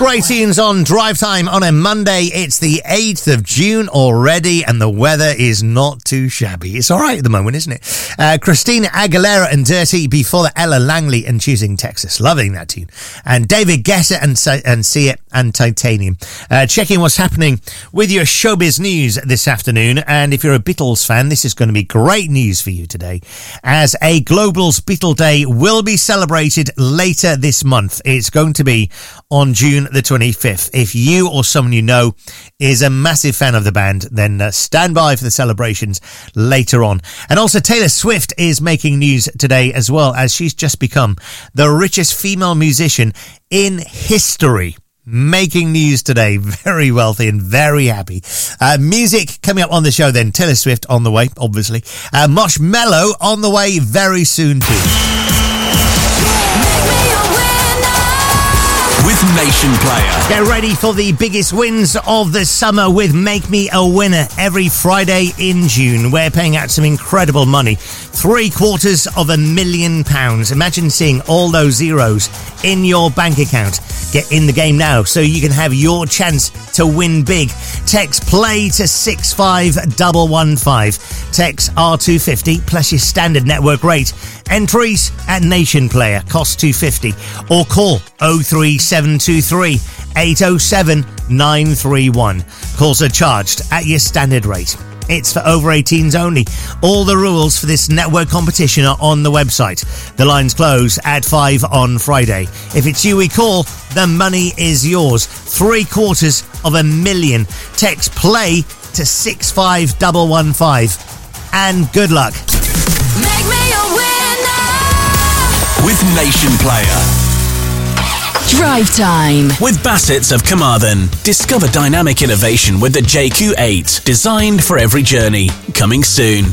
great tunes on Drive Time on a Monday. It's the 8th of June already, and the weather is not too shabby. It's all right at the moment, isn't it? Christina Aguilera and Dirty, before that Ella Langley and Choosing Texas. Loving that tune. And David Guetta and See It and Titanium. Checking what's happening with your showbiz news this afternoon. And if you're a Beatles fan, this is going to be great news for you today, as a Global's Beatle Day will be celebrated later this month. It's going to be on June the 25th. If you or someone you know is a massive fan of the band, then stand by for the celebrations later on. And also Taylor Swift is making news today as well, as she's just become the richest female musician in history. Making news today. Very wealthy and very happy. Music coming up on the show then. Taylor Swift on the way, obviously. Marshmello on the way very soon too. With Nation Player. Get ready for the biggest wins of the summer with Make Me a Winner every Friday in June. We're paying out some incredible money. £750,000. Imagine seeing all those zeros in your bank account. Get in the game now so you can have your chance to win big. Text PLAY to 65115. Text R250 plus your standard network rate. Entries at Nation Player, cost $2.50, or call 03723 807 931. Calls are charged at your standard rate. It's for over 18s only. All the rules for this network competition are on the website. The lines close at 5 on Friday. If it's you we call, the money is yours. $750,000. Text PLAY to 65115. And good luck. Make me a winner with Nation Player. Drive Time with Bassett's of Carmarthen. Discover dynamic innovation with the JQ8, designed for every journey. Coming soon.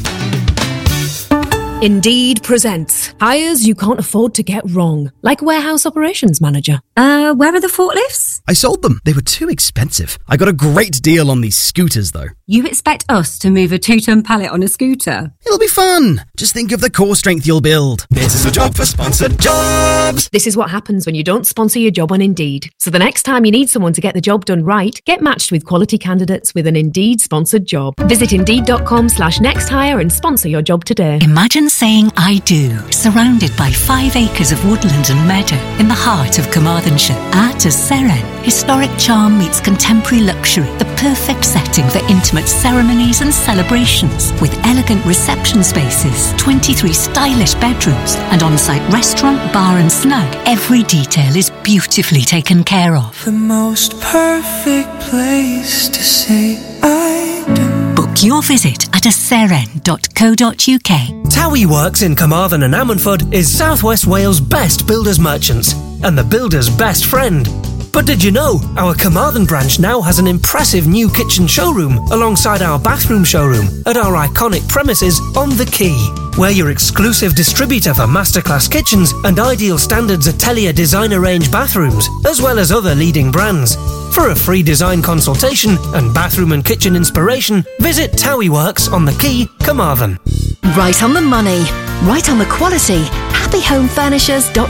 Indeed presents hires you can't afford to get wrong, like warehouse operations manager. Where are the forklifts? I sold them. They were too expensive. I got a great deal on these scooters, though. You expect us to move a 2-ton pallet on a scooter? It'll be fun. Just think of the core strength you'll build. This is a job for Sponsored Jobs. This is what happens when you don't sponsor your job on Indeed. So the next time you need someone to get the job done right, get matched with quality candidates with an Indeed sponsored job. Visit Indeed.com/nexthire and sponsor your job today. Imagine saying I do, surrounded by 5 acres of woodland and meadow in the heart of Carmarthenshire. At Seren, historic charm meets contemporary luxury, the perfect setting for intimate ceremonies and celebrations, with elegant reception spaces, 23 stylish bedrooms, and on-site restaurant, bar and snug. Every detail is beautifully taken care of. The most perfect place to say I do. Book your visit at aseren.co.uk. Towie Works in Carmarthen and Ammanford is South West Wales' best builders merchants and the builder's best friend. But did you know our Carmarthen branch now has an impressive new kitchen showroom alongside our bathroom showroom at our iconic premises on The Quay. We're your exclusive distributor for masterclass kitchens and Ideal Standards Atelier designer range bathrooms, as well as other leading brands. For a free design consultation and bathroom and kitchen inspiration, visit Towie Works on The Quay, Carmarthen. Right on the money, right on the quality. HappyHomeFurnishers.co.uk.